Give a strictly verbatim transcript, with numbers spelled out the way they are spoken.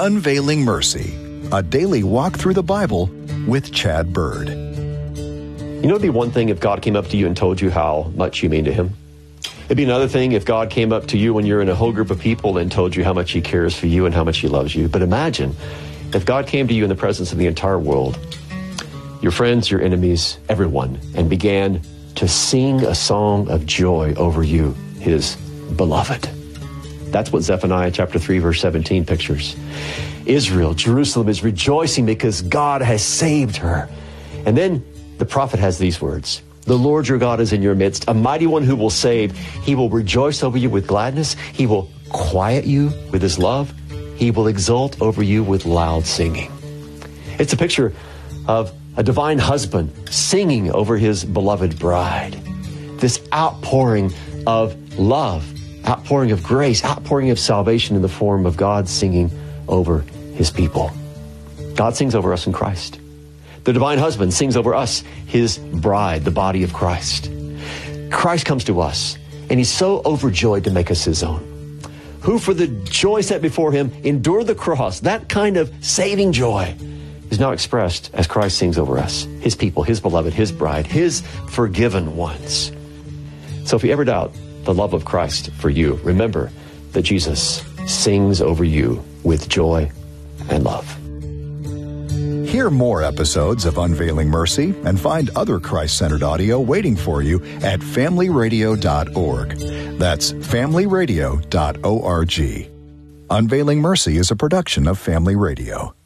Unveiling Mercy, a daily walk through the Bible with Chad Bird. You know, it'd be one thing if God came up to you and told you how much you mean to him. It'd be another thing if God came up to you when you're in a whole group of people and told you how much he cares for you and how much he loves you. But imagine if God came to you in the presence of the entire world, your friends, your enemies, everyone, and began to sing a song of joy over you, his beloved. That's what Zephaniah chapter three, verse seventeen pictures. Israel, Jerusalem is rejoicing because God has saved her. And then the prophet has these words. The Lord your God is in your midst, a mighty one who will save. He will rejoice over you with gladness. He will quiet you with his love. He will exult over you with loud singing. It's a picture of a divine husband singing over his beloved bride. This outpouring of love, outpouring of grace, outpouring of salvation in the form of God singing over his people. God sings over us in Christ. The divine husband sings over us, his bride, the body of Christ. Christ comes to us, and he's so overjoyed to make us his own. Who for the joy set before him endured the cross. That kind of saving joy is now expressed as Christ sings over us, his people, his beloved, his bride, his forgiven ones. So if you ever doubt the love of Christ for you, remember that Jesus sings over you with joy and love. Hear more episodes of Unveiling Mercy and find other Christ-centered audio waiting for you at family radio dot org. That's family radio dot org. Unveiling Mercy is a production of Family Radio.